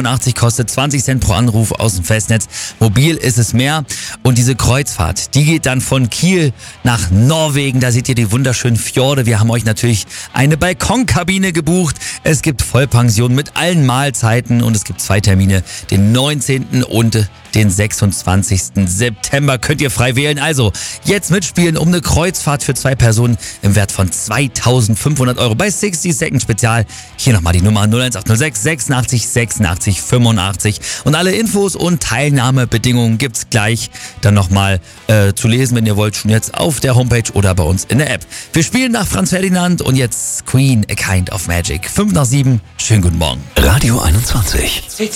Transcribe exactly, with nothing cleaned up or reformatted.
fünfundachtzig kostet zwanzig Cent pro Anruf aus dem Festnetz. Mobil ist es mehr. Und diese Kreuzfahrt, die geht dann von Kiel nach Norwegen. Da seht ihr die wunderschönen Fjorde. Wir haben euch natürlich eine Balkonkabine gebucht. Es gibt Vollpension mit allen Mahlzeiten und es gibt zwei Termine, den neunzehnten und den sechsundzwanzigsten September. Könnt ihr frei wählen. Also jetzt mitspielen um eine Kreuzfahrt für zwei Personen im Wert von zweitausendfünfhundert Euro bei sechzig Second Spezial. Hier nochmal die Nummer null eins acht null sechs sechsundachtzig sechsundachtzig fünfundachtzig. Und alle Infos und Teilnahmebedingungen gibt's gleich dann nochmal äh, zu lesen, wenn ihr wollt, schon jetzt auf der Homepage oder bei uns in der App. Wir spielen nach Franz Ferdinand und jetzt Queen, A Kind of Magic. fünf nach sieben. Schönen guten Morgen. Radio einundzwanzig.